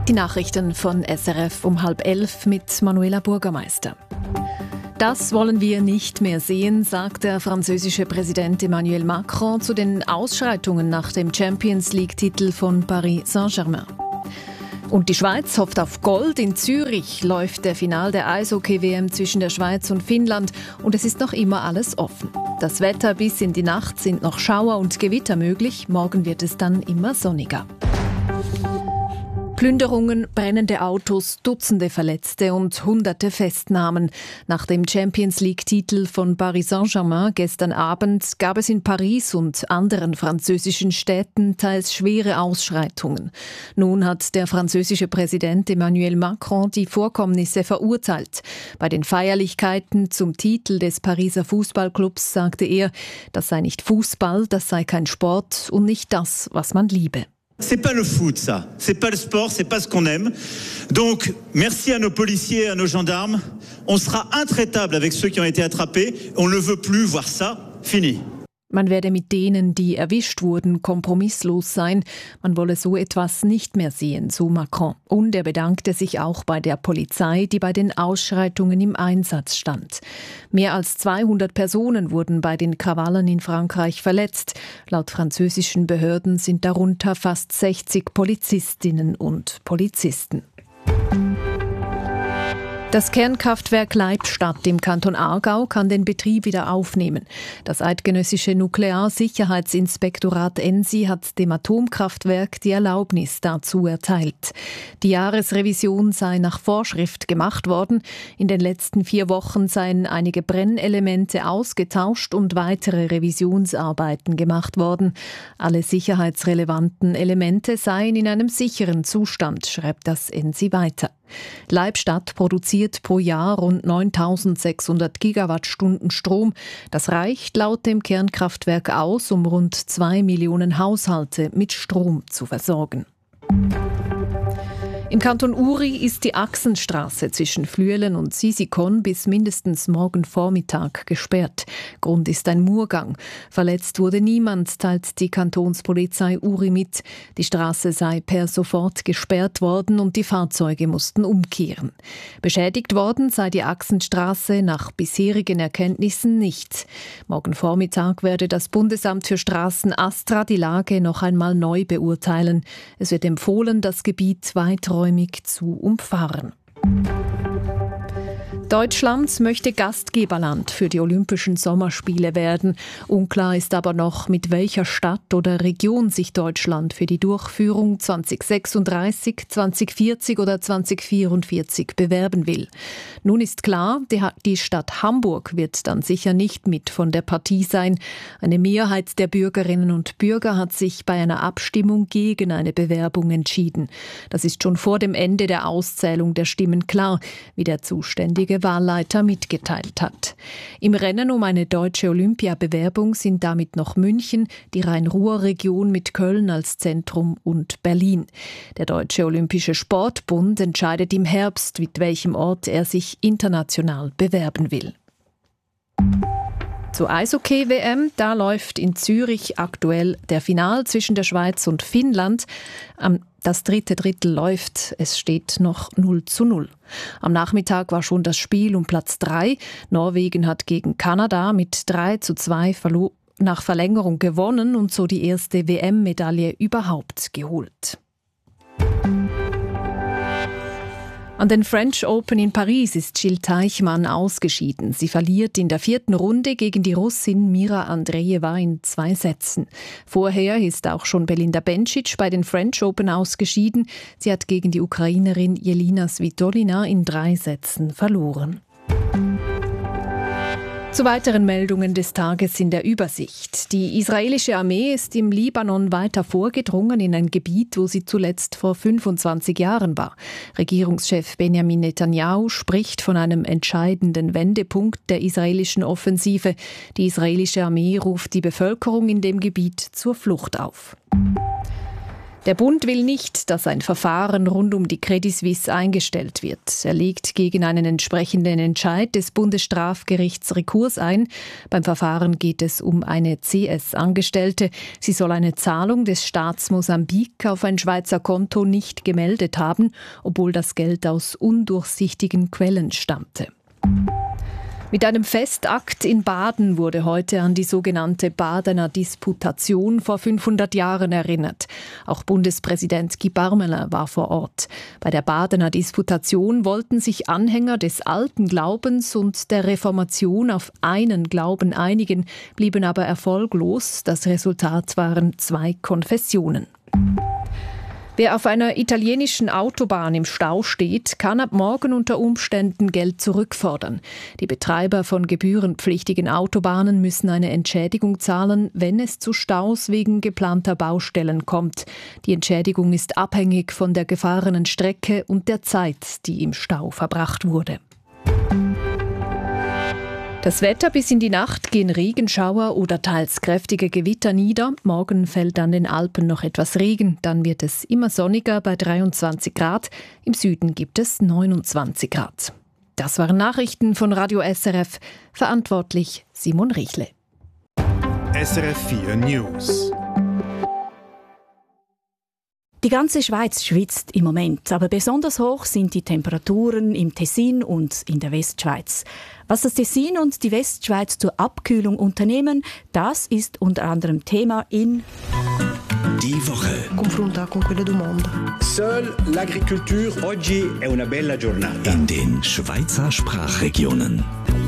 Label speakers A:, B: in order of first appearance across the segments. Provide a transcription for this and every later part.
A: Die Nachrichten von SRF um 10:30 mit Manuela Bürgermeister. Das wollen wir nicht mehr sehen, sagt der französische Präsident Emmanuel Macron zu den Ausschreitungen nach dem Champions-League-Titel von Paris Saint-Germain. Und die Schweiz hofft auf Gold. In Zürich läuft der Final der Eishockey-WM zwischen der Schweiz und Finnland und es ist noch immer alles offen. Das Wetter bis in die Nacht sind noch Schauer und Gewitter möglich. Morgen wird es dann immer sonniger. Plünderungen, brennende Autos, Dutzende Verletzte und Hunderte Festnahmen. Nach dem Champions-League-Titel von Paris Saint-Germain gestern Abend gab es in Paris und anderen französischen Städten teils schwere Ausschreitungen. Nun hat der französische Präsident Emmanuel Macron die Vorkommnisse verurteilt. Bei den Feierlichkeiten zum Titel des Pariser Fußballclubs sagte er, das sei nicht Fußball, das sei kein Sport und nicht das, was man liebe.
B: C'est pas le foot, ça. C'est pas le sport, c'est pas ce qu'on aime. Donc, merci à nos policiers et à nos gendarmes. On sera intraitable avec ceux qui ont été attrapés. On ne veut plus voir ça. Fini.
A: Man werde mit denen, die erwischt wurden, kompromisslos sein. Man wolle so etwas nicht mehr sehen, so Macron. Und er bedankte sich auch bei der Polizei, die bei den Ausschreitungen im Einsatz stand. Mehr als 200 Personen wurden bei den Krawallen in Frankreich verletzt. Laut französischen Behörden sind darunter fast 60 Polizistinnen und Polizisten. Das Kernkraftwerk Leibstadt im Kanton Aargau kann den Betrieb wieder aufnehmen. Das eidgenössische Nuklearsicherheitsinspektorat ENSI hat dem Atomkraftwerk die Erlaubnis dazu erteilt. Die Jahresrevision sei nach Vorschrift gemacht worden. In den letzten 4 Wochen seien einige Brennelemente ausgetauscht und weitere Revisionsarbeiten gemacht worden. Alle sicherheitsrelevanten Elemente seien in einem sicheren Zustand, schreibt das ENSI weiter. Leibstadt produziert pro Jahr rund 9.600 Gigawattstunden Strom. Das reicht laut dem Kernkraftwerk aus, um rund 2 Millionen Haushalte mit Strom zu versorgen. Im Kanton Uri ist die Achsenstraße zwischen Flüelen und Sisikon bis mindestens morgen Vormittag gesperrt. Grund ist ein Murgang. Verletzt wurde niemand, teilt die Kantonspolizei Uri mit. Die Straße sei per sofort gesperrt worden und die Fahrzeuge mussten umkehren. Beschädigt worden sei die Achsenstraße nach bisherigen Erkenntnissen nicht. Morgen Vormittag werde das Bundesamt für Straßen ASTRA die Lage noch einmal neu beurteilen. Es wird empfohlen, das Gebiet weiträumig zu umfahren. Deutschland möchte Gastgeberland für die Olympischen Sommerspiele werden. Unklar ist aber noch, mit welcher Stadt oder Region sich Deutschland für die Durchführung 2036, 2040 oder 2044 bewerben will. Nun ist klar, die Stadt Hamburg wird dann sicher nicht mit von der Partie sein. Eine Mehrheit der Bürgerinnen und Bürger hat sich bei einer Abstimmung gegen eine Bewerbung entschieden. Das ist schon vor dem Ende der Auszählung der Stimmen klar, wie der zuständige Wahlleiter mitgeteilt hat. Im Rennen um eine deutsche Olympiabewerbung sind damit noch München, die Rhein-Ruhr-Region mit Köln als Zentrum und Berlin. Der Deutsche Olympische Sportbund entscheidet im Herbst, mit welchem Ort er sich international bewerben will. Zur Eishockey-WM, da läuft in Zürich aktuell der Final zwischen der Schweiz und Finnland. Das dritte Drittel läuft, es steht noch 0:0. Am Nachmittag war schon das Spiel um Platz 3. Norwegen hat gegen Kanada mit 3:2 nach Verlängerung gewonnen und so die erste WM-Medaille überhaupt geholt. An den French Open in Paris ist Jill Teichmann ausgeschieden. Sie verliert in der 4. Runde gegen die Russin Mira Andreeva in 2 Sätzen. Vorher ist auch schon Belinda Bencic bei den French Open ausgeschieden. Sie hat gegen die Ukrainerin Jelina Svitolina in 3 Sätzen verloren. Zu weiteren Meldungen des Tages in der Übersicht. Die israelische Armee ist im Libanon weiter vorgedrungen in ein Gebiet, wo sie zuletzt vor 25 Jahren war. Regierungschef Benjamin Netanyahu spricht von einem entscheidenden Wendepunkt der israelischen Offensive. Die israelische Armee ruft die Bevölkerung in dem Gebiet zur Flucht auf. Der Bund will nicht, dass ein Verfahren rund um die Credit Suisse eingestellt wird. Er legt gegen einen entsprechenden Entscheid des Bundesstrafgerichts Rekurs ein. Beim Verfahren geht es um eine CS-Angestellte. Sie soll eine Zahlung des Staats Mosambik auf ein Schweizer Konto nicht gemeldet haben, obwohl das Geld aus undurchsichtigen Quellen stammte. Mit einem Festakt in Baden wurde heute an die sogenannte Badener Disputation vor 500 Jahren erinnert. Auch Bundespräsident Guy Parmelin war vor Ort. Bei der Badener Disputation wollten sich Anhänger des alten Glaubens und der Reformation auf einen Glauben einigen, blieben aber erfolglos. Das Resultat waren 2 Konfessionen. Wer auf einer italienischen Autobahn im Stau steht, kann ab morgen unter Umständen Geld zurückfordern. Die Betreiber von gebührenpflichtigen Autobahnen müssen eine Entschädigung zahlen, wenn es zu Staus wegen geplanter Baustellen kommt. Die Entschädigung ist abhängig von der gefahrenen Strecke und der Zeit, die im Stau verbracht wurde. Das Wetter: bis in die Nacht gehen Regenschauer oder teils kräftige Gewitter nieder. Morgen fällt an den Alpen noch etwas Regen. Dann wird es immer sonniger bei 23 Grad. Im Süden gibt es 29 Grad. Das waren Nachrichten von Radio SRF. Verantwortlich Simon Riechle.
C: SRF 4 News.
D: Die ganze Schweiz schwitzt im Moment, aber besonders hoch sind die Temperaturen im Tessin und in der Westschweiz. Was das Tessin und die Westschweiz zur Abkühlung unternehmen, das ist unter anderem Thema in
E: Die Woche.
F: Confronta con quelle du mondo.
G: Seule l'agriculture. Oggi è una bella giornata.
E: In den Schweizer Sprachregionen.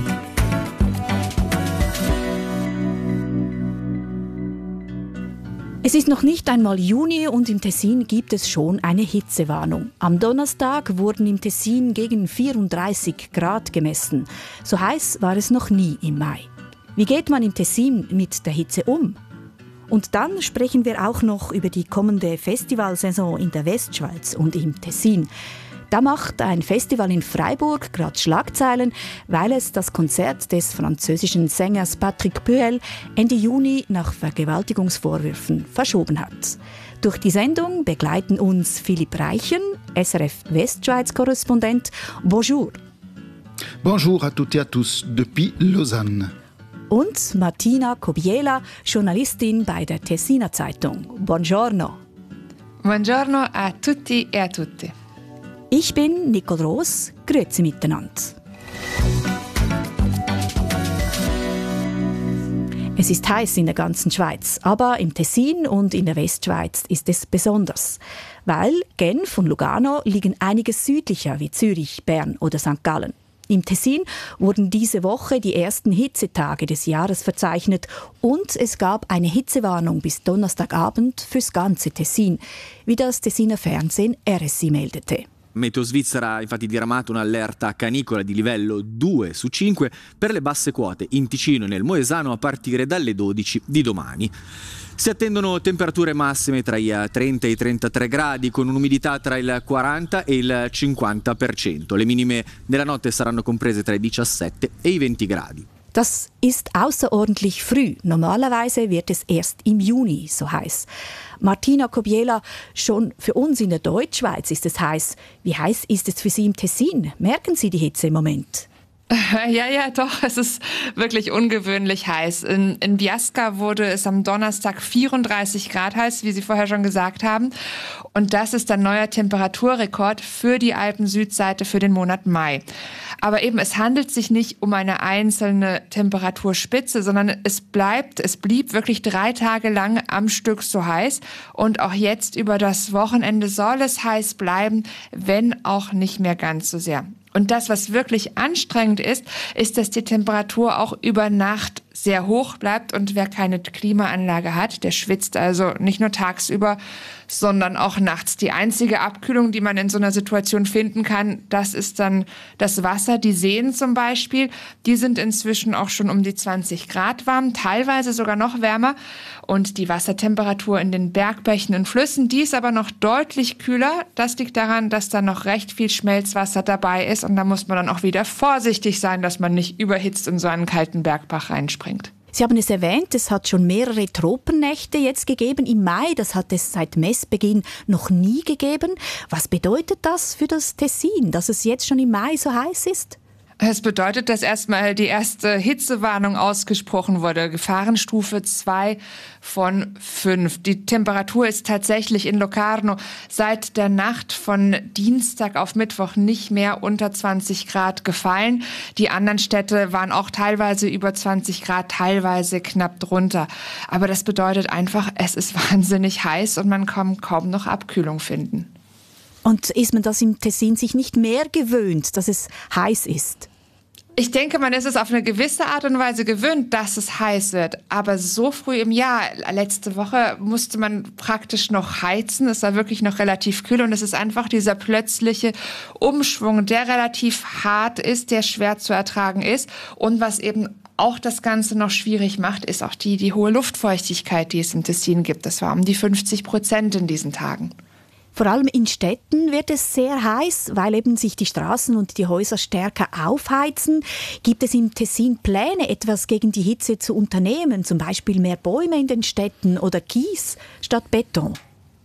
D: Es ist noch nicht einmal Juni und im Tessin gibt es schon eine Hitzewarnung. Am Donnerstag wurden im Tessin gegen 34 Grad gemessen. So heiß war es noch nie im Mai. Wie geht man im Tessin mit der Hitze um? Und dann sprechen wir auch noch über die kommende Festivalsaison in der Westschweiz und im Tessin. Da macht ein Festival in Freiburg gerade Schlagzeilen, weil es das Konzert des französischen Sängers Patrick Puel Ende Juni nach Vergewaltigungsvorwürfen verschoben hat. Durch die Sendung begleiten uns Philipp Reichen, SRF Westschweiz-Korrespondent. Bonjour.
H: Bonjour à toutes et à tous depuis Lausanne.
D: Und Martina Kobiela, Journalistin bei der Tessiner Zeitung. Buongiorno.
I: Buongiorno a tutti e a tutte.
D: Ich bin Nicole Roos. Grüezi miteinander. Es ist heiß in der ganzen Schweiz, aber im Tessin und in der Westschweiz ist es besonders. Weil Genf und Lugano liegen einiges südlicher wie Zürich, Bern oder St. Gallen. Im Tessin wurden diese Woche die ersten Hitzetage des Jahres verzeichnet und es gab eine Hitzewarnung bis Donnerstagabend fürs ganze Tessin, wie das Tessiner Fernsehen RSI meldete.
J: Meteo Svizzera ha infatti diramato un'allerta canicola di livello 2 su 5 per le basse quote in Ticino e nel Moesano a partire dalle 12 di domani. Si attendono temperature massime tra i 30 e i 33 gradi con un'umidità tra il 40 e il 50%. Le minime della notte saranno comprese tra i 17 e i 20 gradi.
D: Das ist außerordentlich früh. Normalerweise wird es erst im Juni so heiß. Martina Kobiela, schon für uns in der Deutschschweiz ist es heiß. Wie heiß ist es für Sie im Tessin? Merken Sie die Hitze im Moment?
I: Ja, doch, es ist wirklich ungewöhnlich heiß. In Biasca wurde es am Donnerstag 34 Grad heiß, wie Sie vorher schon gesagt haben. Und das ist ein neuer Temperaturrekord für die Alpen-Südseite für den Monat Mai. Aber eben, es handelt sich nicht um eine einzelne Temperaturspitze, sondern es blieb wirklich 3 Tage lang am Stück so heiß. Und auch jetzt über das Wochenende soll es heiß bleiben, wenn auch nicht mehr ganz so sehr. Und das, was wirklich anstrengend ist, dass die Temperatur auch über Nacht sehr hoch bleibt und wer keine Klimaanlage hat, der schwitzt also nicht nur tagsüber, sondern auch nachts. Die einzige Abkühlung, die man in so einer Situation finden kann, das ist dann das Wasser. Die Seen zum Beispiel, die sind inzwischen auch schon um die 20 Grad warm, teilweise sogar noch wärmer. Und die Wassertemperatur in den Bergbächen und Flüssen, die ist aber noch deutlich kühler. Das liegt daran, dass da noch recht viel Schmelzwasser dabei ist. Und da muss man dann auch wieder vorsichtig sein, dass man nicht überhitzt in so einen kalten Bergbach reinspringt.
D: Sie haben es erwähnt, es hat schon mehrere Tropennächte jetzt gegeben im Mai. Das hat es seit Messbeginn noch nie gegeben. Was bedeutet das für das Tessin, dass es jetzt schon im Mai so heiß ist?
I: Es bedeutet, dass erstmal die erste Hitzewarnung ausgesprochen wurde. Gefahrenstufe 2 von 5. Die Temperatur ist tatsächlich in Locarno seit der Nacht von Dienstag auf Mittwoch nicht mehr unter 20 Grad gefallen. Die anderen Städte waren auch teilweise über 20 Grad, teilweise knapp drunter. Aber das bedeutet einfach, es ist wahnsinnig heiß und man kann kaum noch Abkühlung finden.
D: Und ist man das im Tessin sich nicht mehr gewöhnt, dass es heiß ist?
I: Ich denke, man ist es auf eine gewisse Art und Weise gewöhnt, dass es heiß wird. Aber so früh im Jahr, letzte Woche, musste man praktisch noch heizen. Es war wirklich noch relativ kühl und es ist einfach dieser plötzliche Umschwung, der relativ hart ist, der schwer zu ertragen ist. Und was eben auch das Ganze noch schwierig macht, ist auch die hohe Luftfeuchtigkeit, die es im Tessin gibt. Das war um die 50% in diesen Tagen.
D: Vor allem in Städten wird es sehr heiß, weil eben sich die Straßen und die Häuser stärker aufheizen. Gibt es im Tessin Pläne, etwas gegen die Hitze zu unternehmen? Zum Beispiel mehr Bäume in den Städten oder Kies statt Beton?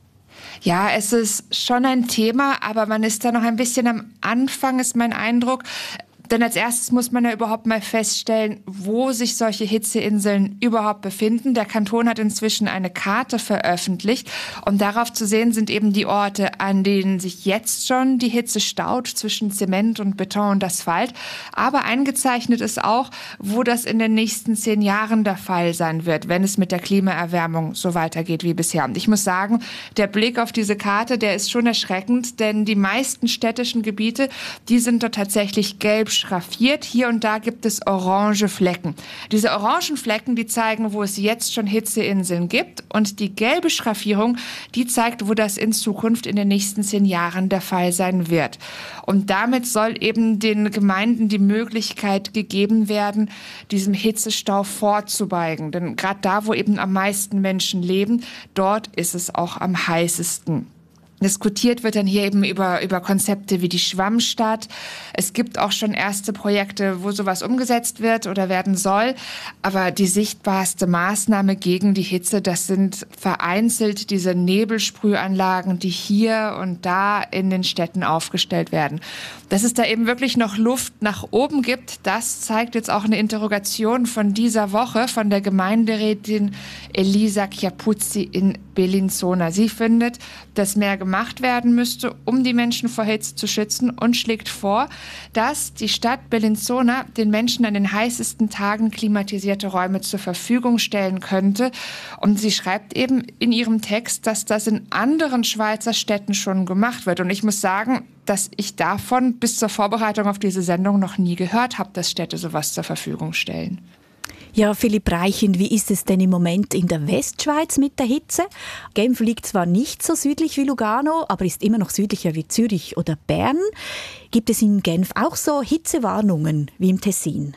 I: Ja, es ist schon ein Thema, aber man ist da noch ein bisschen am Anfang, ist mein Eindruck. Denn als erstes muss man ja überhaupt mal feststellen, wo sich solche Hitzeinseln überhaupt befinden. Der Kanton hat inzwischen eine Karte veröffentlicht und darauf zu sehen sind eben die Orte, an denen sich jetzt schon die Hitze staut zwischen Zement und Beton und Asphalt. Aber eingezeichnet ist auch, wo das in den nächsten 10 Jahren der Fall sein wird, wenn es mit der Klimaerwärmung so weitergeht wie bisher. Und ich muss sagen, der Blick auf diese Karte, der ist schon erschreckend, denn die meisten städtischen Gebiete, die sind dort tatsächlich gelb schraffiert. Hier und da gibt es orange Flecken. Diese orangen Flecken, die zeigen, wo es jetzt schon Hitzeinseln gibt. Und die gelbe Schraffierung, die zeigt, wo das in Zukunft in den nächsten 10 Jahren der Fall sein wird. Und damit soll eben den Gemeinden die Möglichkeit gegeben werden, diesem Hitzestau vorzubeugen. Denn gerade da, wo eben am meisten Menschen leben, dort ist es auch am heißesten. Diskutiert wird dann hier eben über Konzepte wie die Schwammstadt. Es gibt auch schon erste Projekte, wo sowas umgesetzt wird oder werden soll. Aber die sichtbarste Maßnahme gegen die Hitze, das sind vereinzelt diese Nebelsprühanlagen, die hier und da in den Städten aufgestellt werden. Dass es da eben wirklich noch Luft nach oben gibt, das zeigt jetzt auch eine Interrogation von dieser Woche von der Gemeinderätin Elisa Chiapuzzi in Bellinzona. Sie findet, dass mehr gemacht werden müsste, um die Menschen vor Hitze zu schützen und schlägt vor, dass die Stadt Bellinzona den Menschen an den heißesten Tagen klimatisierte Räume zur Verfügung stellen könnte. Und sie schreibt eben in ihrem Text, dass das in anderen Schweizer Städten schon gemacht wird. Und ich muss sagen, dass ich davon bis zur Vorbereitung auf diese Sendung noch nie gehört habe, dass Städte sowas zur Verfügung stellen.
D: Ja, Philipp Reichen, wie ist es denn im Moment in der Westschweiz mit der Hitze? Genf liegt zwar nicht so südlich wie Lugano, aber ist immer noch südlicher wie Zürich oder Bern. Gibt es in Genf auch so Hitzewarnungen wie im Tessin?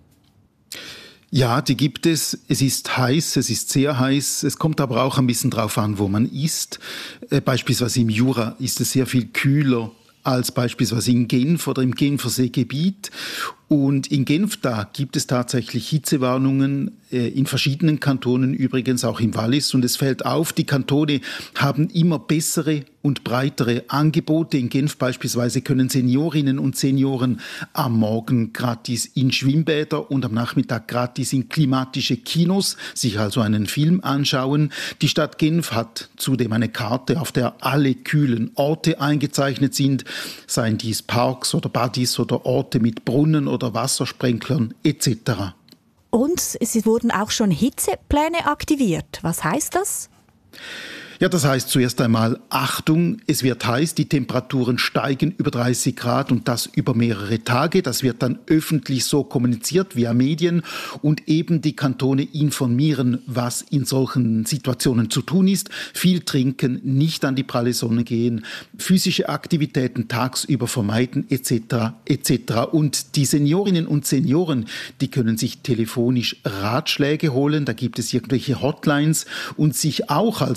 H: Ja, die gibt es. Es ist heiß, es ist sehr heiß. Es kommt aber auch ein bisschen drauf an, wo man ist. Beispielsweise im Jura ist es sehr viel kühler als beispielsweise in Genf oder im Genferseegebiet. Und in Genf, da gibt es tatsächlich Hitzewarnungen, in verschiedenen Kantonen übrigens, auch im Wallis. Und es fällt auf, die Kantone haben immer bessere und breitere Angebote. In Genf beispielsweise können Seniorinnen und Senioren am Morgen gratis in Schwimmbäder und am Nachmittag gratis in klimatische Kinos sich also einen Film anschauen. Die Stadt Genf hat zudem eine Karte, auf der alle kühlen Orte eingezeichnet sind, seien dies Parks oder Badis oder Orte mit Brunnen oder Wassersprenklern etc.
D: Und es wurden auch schon Hitzepläne aktiviert. Was heißt das?
H: Ja, das heißt zuerst einmal, Achtung, es wird heiß, die Temperaturen steigen über 30 Grad und das über mehrere Tage. Das wird dann öffentlich so kommuniziert via Medien und eben die Kantone informieren, was in solchen Situationen zu tun ist. Viel trinken, nicht an die pralle Sonne gehen, physische Aktivitäten tagsüber vermeiden etc. etc. Und die Seniorinnen und Senioren, die können sich telefonisch Ratschläge holen, da gibt es irgendwelche Hotlines und sich auch als vulnerable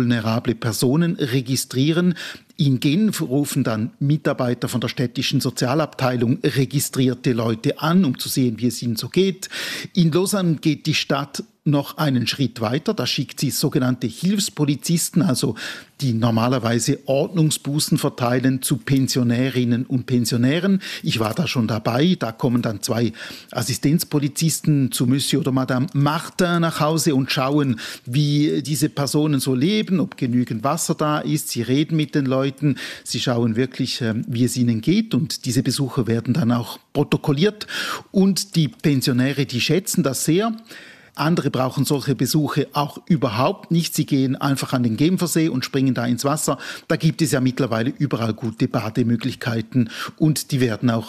H: vulnerable Personen registrieren. In Genf rufen dann Mitarbeiter von der städtischen Sozialabteilung registrierte Leute an, um zu sehen, wie es ihnen so geht. In Lausanne geht die Stadt noch einen Schritt weiter. Da schickt sie sogenannte Hilfspolizisten, also die normalerweise Ordnungsbußen verteilen, zu Pensionärinnen und Pensionären. Ich war da schon dabei. Da kommen dann 2 Assistenzpolizisten zu Monsieur oder Madame Martin nach Hause und schauen, wie diese Personen so leben, ob genügend Wasser da ist. Sie reden mit den Leuten. Sie schauen wirklich, wie es ihnen geht. Und diese Besuche werden dann auch protokolliert. Und die Pensionäre, die schätzen das sehr. Andere brauchen solche Besuche auch überhaupt nicht. Sie gehen einfach an den Genfersee und springen da ins Wasser. Da gibt es ja mittlerweile überall gute Bademöglichkeiten und die werden auch